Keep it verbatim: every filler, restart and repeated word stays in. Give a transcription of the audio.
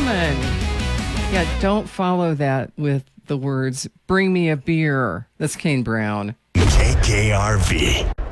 woman. Yeah, don't follow that with the words, bring me a beer. That's Kane Brown. K K R V.